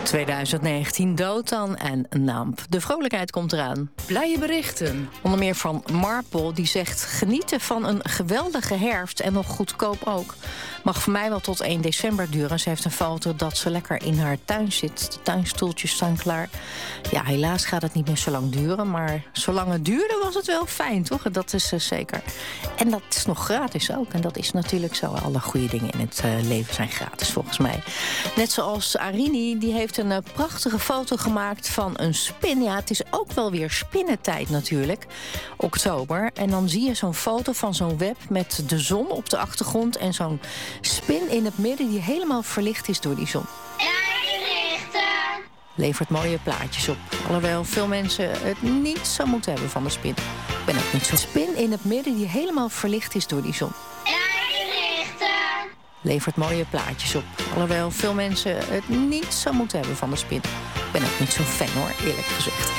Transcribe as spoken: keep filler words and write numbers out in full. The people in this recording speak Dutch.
twintig negentien dood dan en Namp. De vrolijkheid komt eraan. Blije berichten. Onder meer van Marple, die zegt genieten van een geweldige herfst en nog goedkoop ook. Mag voor mij wel tot één december duren. Ze heeft een foto dat ze lekker in haar tuin zit. De tuinstoeltjes staan klaar. Ja, helaas gaat het niet meer zo lang duren, maar zolang het duurde was het wel fijn, toch? Dat is uh, zeker. En dat is nog gratis ook. En dat is natuurlijk zo. Alle goede dingen in het uh, leven zijn gratis, volgens mij. Net zoals Arini, die heeft een uh, prachtige foto gemaakt van een spin. Ja, het is ook wel weer spinnentijd natuurlijk. Oktober. En dan zie je zo'n foto van zo'n web met de zon op de achtergrond en zo'n spin in het midden die helemaal verlicht is door die zon. Levert mooie plaatjes op. Alhoewel veel mensen het niet zo moeten hebben van de spin. Ik ben ook niet zo. Spin in het midden die helemaal verlicht is door die zon. Levert mooie plaatjes op. Alhoewel veel mensen het niet zo moeten hebben van de spin. Ik ben ook niet zo'n fan hoor, eerlijk gezegd.